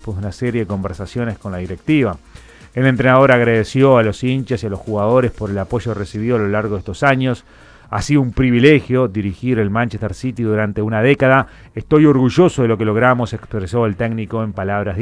después de una serie de conversaciones con la directiva. El entrenador agradeció a los hinchas y a los jugadores por el apoyo recibido a lo largo de estos años. Ha sido un privilegio dirigir el Manchester City durante una década. Estoy orgulloso de lo que logramos, expresó el técnico en palabras